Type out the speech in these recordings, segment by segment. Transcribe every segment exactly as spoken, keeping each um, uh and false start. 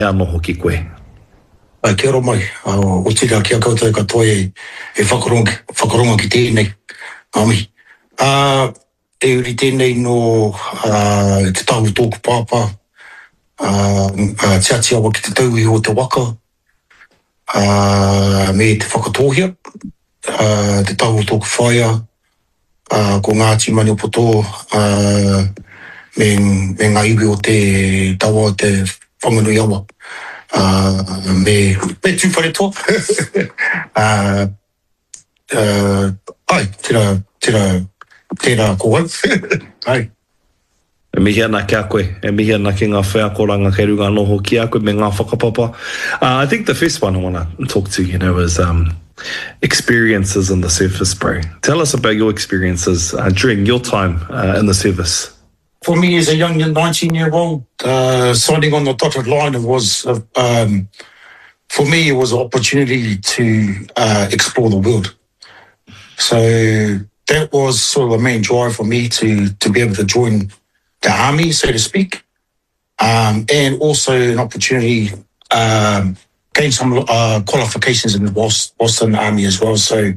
Ia noho ki koe. Ai, kia ora mai. Uh, o tira kia koutou katoa e, e whakaronga, whakaronga ki tēnei. Ami. Uh, e uri tēnei no uh, te tahu tōku pāpā. Uh, uh, tia tia wa ki te tauhi o te waka. Uh, me te whakatōhia. Uh, te tahu tōku whaia. Uh, ko Ngāti Mani Poto. Uh, me, me ngā iwi o te tawa o te whanganui awa. Uh, me, me tūwhare toa. uh, uh, ai, tira, tira, tira koe. ai. E mihi ana ki a koe, e mihi ana ki ngā whea koranga kei runga noho ki a koe me ngā whakapapa. Uh, I think the first one I want to talk to, you know, is um, experiences in the service, bro. Tell us about your experiences uh, during your time uh, in the service. For me, as a young nineteen-year-old, uh, signing on the dotted line, it was, uh, um, for me, it was an opportunity to uh, explore the world. So that was sort of the main drive for me to to be able to join the army, so to speak, um, and also an opportunity um, gain some uh, qualifications in the Boston Army as well. So,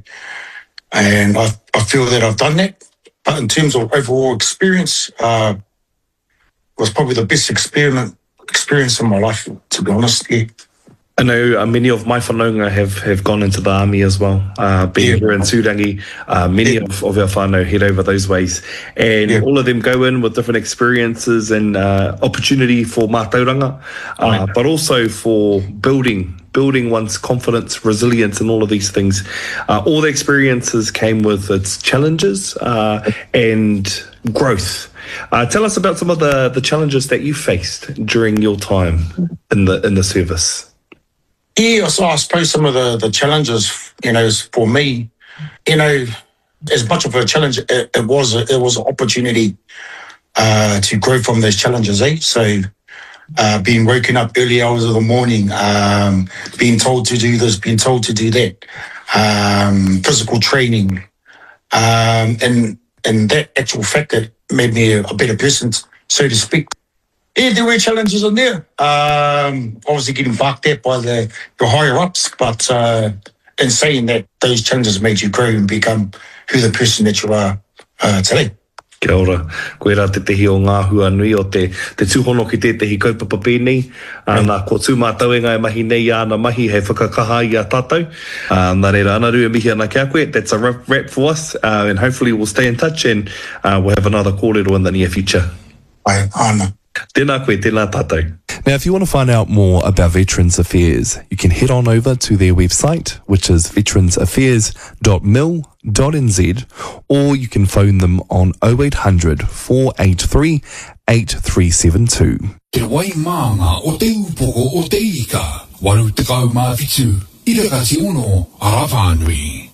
and I, I feel that I've done that. But in terms of overall experience, uh, was probably the best experiment experience in my life, to be honest. Yeah. I know uh, many of my whanaunga have, have gone into the army as well, uh, being yeah. here in Tūrangi. Uh, many yeah. of, of our whānau head over those ways. And yeah. all of them go in with different experiences and uh, opportunity for mātauranga, uh, right. but also for building building one's confidence, resilience, and all of these things. Uh, all the experiences came with its challenges uh, and growth. Uh, tell us about some of the, the challenges that you faced during your time in the in the service. Yeah, so I suppose some of the, the challenges, you know, for me, you know, as much of a challenge it, it was, it was an opportunity uh, to grow from those challenges, eh? So uh, being woken up early hours of the morning, um, being told to do this, being told to do that, um, physical training, um, and and that actual fact that made me a, a better person, so to speak. Yeah, there were challenges in there. Um, obviously getting barked at by the, the higher ups, but uh, in saying that, those challenges made you grow and become who the person that you are uh, today. Kia ora. Koe rā te tehi o ngā hua nui o te, te tūhono ki te tehi kaupapa pēnei. Uh, nā ko tū mātauenga e mahi nei āna mahi hei whakakaha i a tātou. Uh, nā reira anaru e mihi ana kia koe. That's a wrap, wrap for us. Uh, and hopefully we'll stay in touch and uh, we'll have another kōrero in the near future. Ai, ana. Tēnā koe, tēnā tātou. Now, if you want to find out more about Veterans Affairs, you can head on over to their website, which is veterans affairs dot mil dot n z, or you can phone them on oh eight hundred, four eight three, eight three seven two. Te wai maanga o te upoko o te ika, waru te kau mā fitu, ira ka ti ono a Rāwhānui.